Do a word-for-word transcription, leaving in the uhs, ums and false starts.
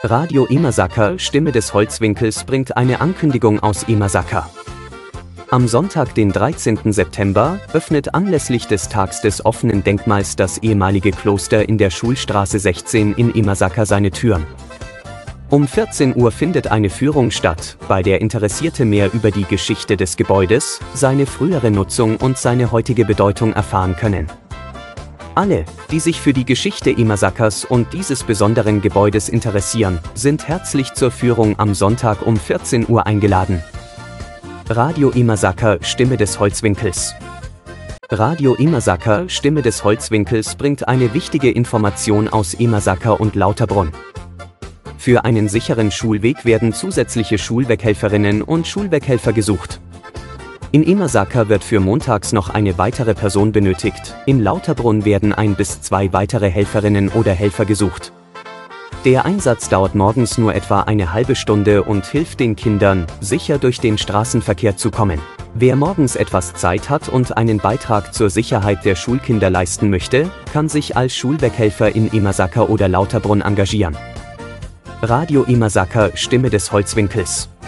Radio Imasaka, Stimme des Holzwinkels, bringt eine Ankündigung aus Imasaka. Am Sonntag, den dreizehnten September, öffnet anlässlich des Tags des offenen Denkmals das ehemalige Kloster in der Schulstraße sechzehn in Imasaka seine Türen. Um vierzehn Uhr findet eine Führung statt, bei der Interessierte mehr über die Geschichte des Gebäudes, seine frühere Nutzung und seine heutige Bedeutung erfahren können. Alle, die sich für die Geschichte Imasakas und dieses besonderen Gebäudes interessieren, sind herzlich zur Führung am Sonntag um vierzehn Uhr eingeladen. Radio Imasaka, Stimme des Holzwinkels. Radio Imasaka, Stimme des Holzwinkels, bringt eine wichtige Information aus Imasaka und Lauterbrunn. Für einen sicheren Schulweg werden zusätzliche Schulweghelferinnen und Schulweghelfer gesucht. In Imasaka wird für montags noch eine weitere Person benötigt, in Lauterbrunn werden ein bis zwei weitere Helferinnen oder Helfer gesucht. Der Einsatz dauert morgens nur etwa eine halbe Stunde und hilft den Kindern, sicher durch den Straßenverkehr zu kommen. Wer morgens etwas Zeit hat und einen Beitrag zur Sicherheit der Schulkinder leisten möchte, kann sich als Schulweghelfer in Imasaka oder Lauterbrunn engagieren. Radio Imasaka, Stimme des Holzwinkels.